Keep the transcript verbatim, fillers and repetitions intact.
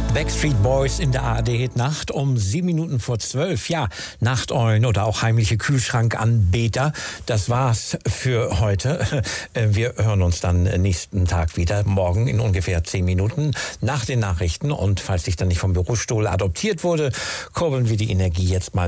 Backstreet Boys in der A R D-Nacht um sieben Minuten vor zwölf. Ja, Nachteulen oder auch heimliche Kühlschrankanbeter. Das war's für heute. Wir hören uns dann nächsten Tag wieder, morgen in ungefähr zehn Minuten nach den Nachrichten. Und falls ich dann nicht vom Bürostuhl adoptiert wurde, kurbeln wir die Energie jetzt mal